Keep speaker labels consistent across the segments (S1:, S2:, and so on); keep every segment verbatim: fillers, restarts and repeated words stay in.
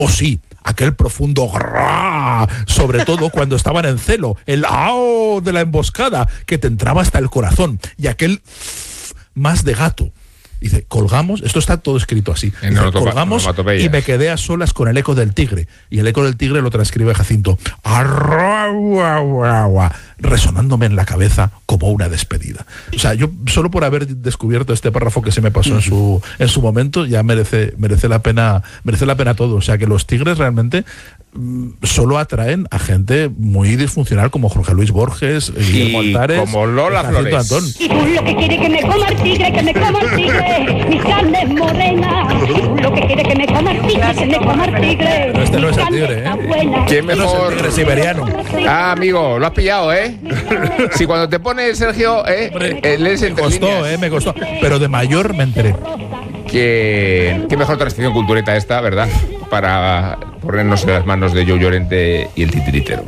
S1: O sí, aquel profundo grrrr, sobre todo cuando estaban en celo, el ao de la emboscada, que te entraba hasta el corazón, y aquel más de gato. Dice, colgamos, esto está todo escrito así. Dice, no, colgamos y me quedé a solas con el eco del tigre. Y el eco del tigre lo transcribe Jacinto. Resonándome en la cabeza como una despedida. O sea, yo solo por haber descubierto este párrafo que se me pasó en su en su momento, ya merece merece la pena merece la pena todo. O sea, que los tigres realmente mmm, solo atraen a gente muy disfuncional como Jorge Luis Borges, Guillermo Altares,
S2: como Lola Flores.
S1: Antón.
S3: Y tú lo que quiere que me coma el tigre, que me coma el tigre, mi carne es morena. Y tú lo que quiere que me coma el tigre, que me coma el tigre.
S1: Pero este no es el tigre, ¿eh?
S2: ¿Quién mejor?
S1: No es el tigre siberiano.
S2: Ah, amigo, lo has pillado, ¿eh? Si cuando te pone Sergio, ¿eh?
S1: Hombre,
S2: eh lees
S1: me
S2: entre
S1: costó,
S2: líneas.
S1: eh, me costó. Pero de mayor me enteré.
S2: Que, qué mejor transición cultureta esta, ¿verdad? Para ponernos en las manos de Joe Llorente y el titiritero.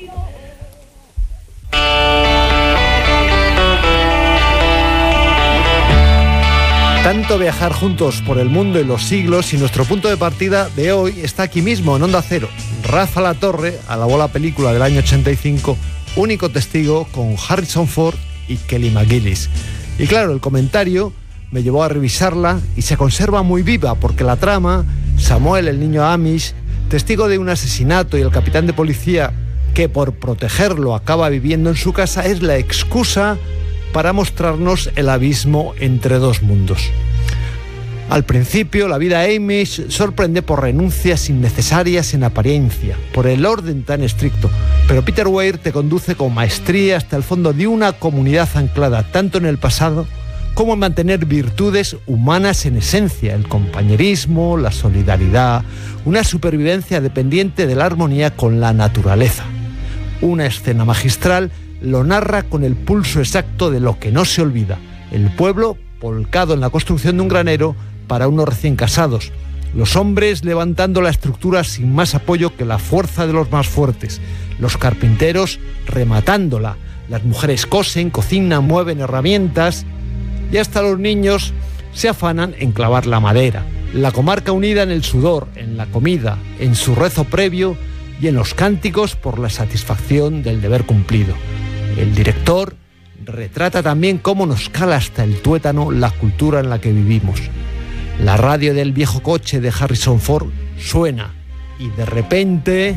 S4: Tanto viajar juntos por el mundo y los siglos, y nuestro punto de partida de hoy está aquí mismo, en Onda Cero. Rafa Latorre alabó la película del año ochenta y cinco, Único testigo, con Harrison Ford y Kelly McGillis. Y claro, el comentario me llevó a revisarla y se conserva muy viva, porque la trama, Samuel, el niño Amish, testigo de un asesinato, y el capitán de policía que por protegerlo acaba viviendo en su casa, es la excusa para mostrarnos el abismo entre dos mundos. Al principio, la vida Amish sorprende por renuncias innecesarias en apariencia, por el orden tan estricto, pero Peter Weir te conduce con maestría hasta el fondo de una comunidad anclada tanto en el pasado como en mantener virtudes humanas en esencia, el compañerismo, la solidaridad, una supervivencia dependiente de la armonía con la naturaleza. Una escena magistral lo narra con el pulso exacto de lo que no se olvida: el pueblo volcado en la construcción de un granero para unos recién casados, los hombres levantando la estructura sin más apoyo que la fuerza de los más fuertes, los carpinteros rematándola, las mujeres cosen, cocinan, mueven herramientas, y hasta los niños se afanan en clavar la madera. La comarca unida en el sudor, en la comida, en su rezo previo y en los cánticos por la satisfacción del deber cumplido. El director retrata también cómo nos cala hasta el tuétano la cultura en la que vivimos. La radio del viejo coche de Harrison Ford suena y de repente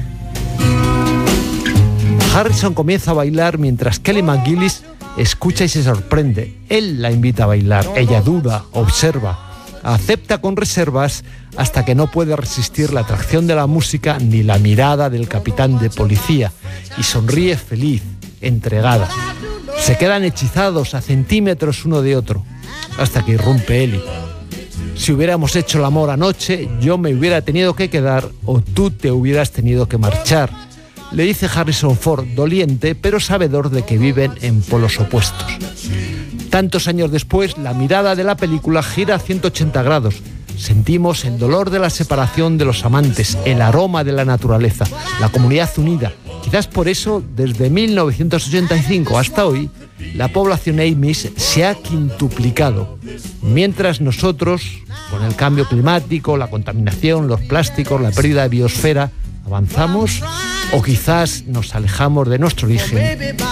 S4: Harrison comienza a bailar mientras Kelly McGillis escucha y se sorprende. Él la invita a bailar, ella duda, observa, acepta con reservas hasta que no puede resistir la atracción de la música ni la mirada del capitán de policía y sonríe feliz, entregada. Se quedan hechizados a centímetros uno de otro hasta que irrumpe Ellie. Si hubiéramos hecho el amor anoche, yo me hubiera tenido que quedar o tú te hubieras tenido que marchar, le dice Harrison Ford, doliente pero sabedor de que viven en polos opuestos. Tantos años después, la mirada de la película gira a ciento ochenta grados. Sentimos el dolor de la separación de los amantes, el aroma de la naturaleza, la comunidad unida. Quizás por eso, desde mil novecientos ochenta y cinco hasta hoy, la población Amish se ha quintuplicado, mientras nosotros, con el cambio climático, la contaminación, los plásticos, la pérdida de biosfera, avanzamos o quizás nos alejamos de nuestro origen